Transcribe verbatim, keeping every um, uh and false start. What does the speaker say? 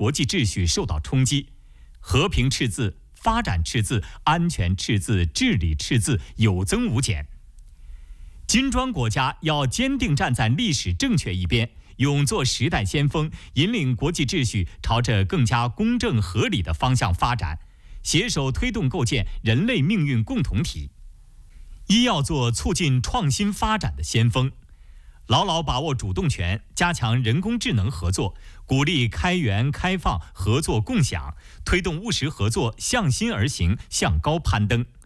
国际秩序受到冲击，和平赤字、发展赤字、安全赤字、治理赤字有增无减。金砖国家要坚定站在历史正确一边，勇做时代先锋，引领国际秩序朝着更加公正合理的方向发展，携手推动构建人类命运共同体。一要做促进创新发展的先锋，牢牢把握主动权，加强人工智能合作，鼓励开源开放、合作共享，推动务实合作向心而行、向高攀登。